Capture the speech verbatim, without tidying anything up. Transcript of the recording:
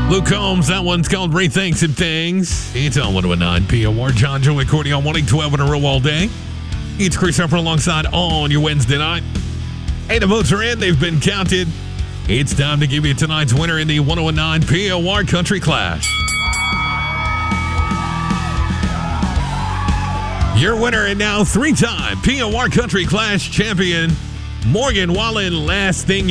Luke Combs, that one's called Rethink Some Things. It's on one oh nine P O R. John, Joey, Courtney on morning, twelve in a row all day. It's Chris Harper alongside on your Wednesday night. Hey, the votes are in. They've been counted. It's time to give you tonight's winner in the one oh nine P O R Country Clash. Your winner and now three-time P O R Country Clash champion, Morgan Wallen. Last thing